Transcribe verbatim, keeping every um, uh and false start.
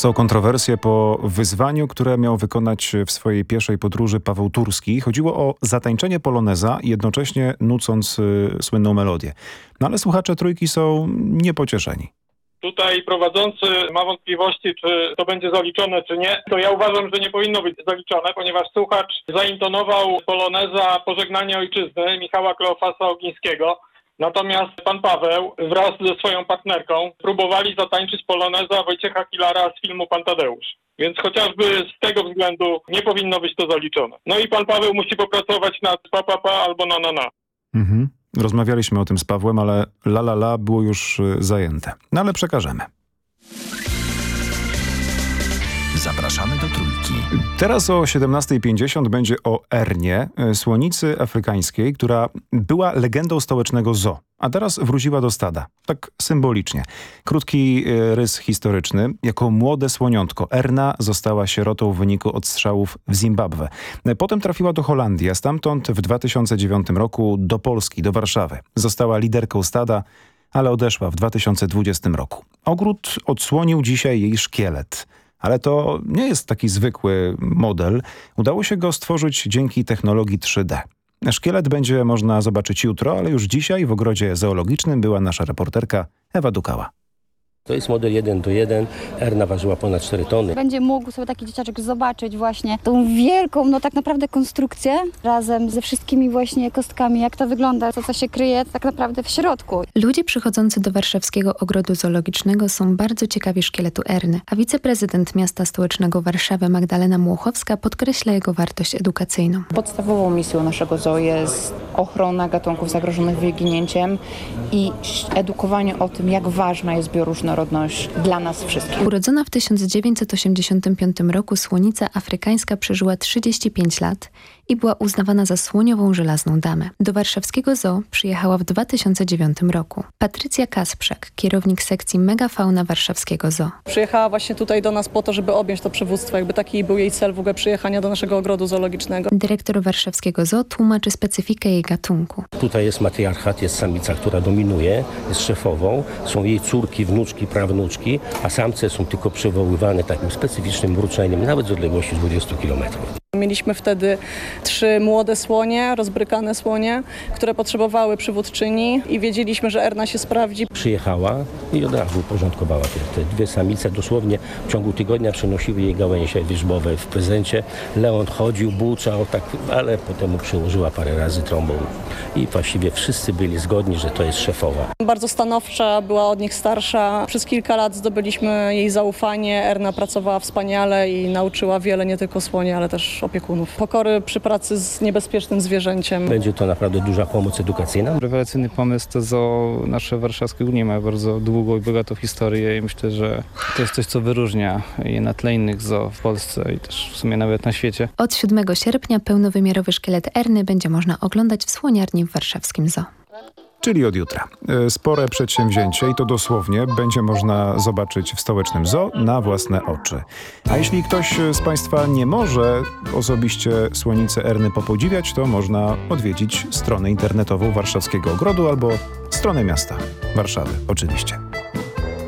Narastał kontrowersję po wyzwaniu, które miał wykonać w swojej pieszej podróży Paweł Turski. Chodziło o zatańczenie poloneza, jednocześnie nucąc y, słynną melodię. No ale słuchacze Trójki są niepocieszeni. Tutaj prowadzący ma wątpliwości, czy to będzie zaliczone, czy nie. To ja uważam, że nie powinno być zaliczone, ponieważ słuchacz zaintonował poloneza Pożegnanie Ojczyzny Michała Kleofasa Ogińskiego. Natomiast pan Paweł wraz ze swoją partnerką próbowali zatańczyć poloneza Wojciecha Kilara z filmu Pan Tadeusz. Więc chociażby z tego względu nie powinno być to zaliczone. No i pan Paweł musi popracować nad pa, pa, pa albo na, na, na. Mhm. Rozmawialiśmy o tym z Pawłem, ale la la la było już zajęte. No ale przekażemy. Zapraszamy do Trójki. Teraz o siedemnasta pięćdziesiąt będzie o Ernie, słonicy afrykańskiej, która była legendą stołecznego zoo, a teraz wróciła do stada. Tak symbolicznie. Krótki rys historyczny. Jako młode słoniątko Erna została sierotą w wyniku odstrzałów w Zimbabwe. Potem trafiła do Holandii, a stamtąd w dwa tysiące dziewiątym roku do Polski, do Warszawy. Została liderką stada, ale odeszła w dwa tysiące dwudziestym roku. Ogród odsłonił dzisiaj jej szkielet. Ale to nie jest taki zwykły model. Udało się go stworzyć dzięki technologii trzy D. Szkielet będzie można zobaczyć jutro, ale już dzisiaj w ogrodzie zoologicznym była nasza reporterka Ewa Dukała. To jest model jeden do jeden. Erna ważyła ponad cztery tony. Będzie mógł sobie taki dzieciaczek zobaczyć właśnie tą wielką, no tak naprawdę konstrukcję razem ze wszystkimi właśnie kostkami, jak to wygląda, to co się kryje tak naprawdę w środku. Ludzie przychodzący do warszawskiego ogrodu zoologicznego są bardzo ciekawi szkieletu Erny, a wiceprezydent miasta stołecznego Warszawy Magdalena Mułchowska podkreśla jego wartość edukacyjną. Podstawową misją naszego zoo jest ochrona gatunków zagrożonych wyginięciem i edukowanie o tym, jak ważna jest bioróżnorodność dla nas wszystkich. Urodzona w tysiąc dziewięćset osiemdziesiątym piątym roku słonica afrykańska przeżyła trzydzieści pięć lat i była uznawana za słoniową żelazną damę. Do warszawskiego zoo przyjechała w dwa tysiące dziewiątym roku. Patrycja Kasprzak, kierownik sekcji Megafauna warszawskiego zoo. Przyjechała właśnie tutaj do nas po to, żeby objąć to przywództwo. Jakby taki był jej cel w ogóle przyjechania do naszego ogrodu zoologicznego. Dyrektor warszawskiego zoo tłumaczy specyfikę jej gatunku. Tutaj jest matriarchat, jest samica, która dominuje, jest szefową. Są jej córki, wnuczki, prawnuczki, a samce są tylko przywoływane takim specyficznym mruczeniem, nawet z odległości dwudziestu kilometrów. Mieliśmy wtedy trzy młode słonie, rozbrykane słonie, które potrzebowały przywódczyni i wiedzieliśmy, że Erna się sprawdzi. Przyjechała i od razu uporządkowała te, te dwie samice. Dosłownie w ciągu tygodnia przynosiły jej gałęzie wierzbowe w prezencie. Leon chodził, buczał, tak, ale potem mu przyłożyła parę razy trąbą i właściwie wszyscy byli zgodni, że to jest szefowa. Bardzo stanowcza, była od nich starsza. Przez kilka lat zdobyliśmy jej zaufanie. Erna pracowała wspaniale i nauczyła wiele, nie tylko słonie, ale też opiekunów. Pokory przy pracy z niebezpiecznym zwierzęciem. Będzie to naprawdę duża pomoc edukacyjna. Rewelacyjny pomysł. To zoo nasze warszawskie nie ma bardzo długą i bogatą historię i myślę, że to jest coś, co wyróżnia je na tle innych zoo w Polsce i też w sumie nawet na świecie. Od siódmego sierpnia pełnowymiarowy szkielet Erny będzie można oglądać w słoniarni w warszawskim zoo. Czyli od jutra. Spore przedsięwzięcie i to dosłownie będzie można zobaczyć w stołecznym zoo na własne oczy. A jeśli ktoś z Państwa nie może osobiście słonicę Erny popodziwiać, to można odwiedzić stronę internetową Warszawskiego Ogrodu albo stronę miasta Warszawy oczywiście.